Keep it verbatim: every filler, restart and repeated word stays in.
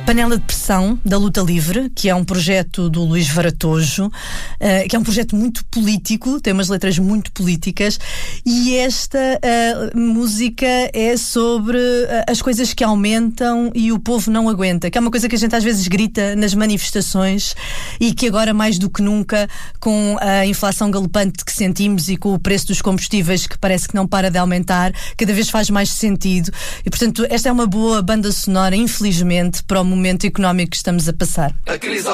Panela de Pressão, da Luta Livre, que é um projeto do Luís Varatojo, uh, que é um projeto muito político, tem umas letras muito políticas, e esta uh, música é sobre uh, as coisas que aumentam e o povo não aguenta, que é uma coisa que a gente às vezes grita nas manifestações e que agora mais do que nunca, com a inflação galopante que sentimos e com o preço dos combustíveis que parece que não para de aumentar, cada vez faz mais sentido. E portanto esta é uma boa banda sonora, infelizmente, para o momento económico que estamos a passar. A crise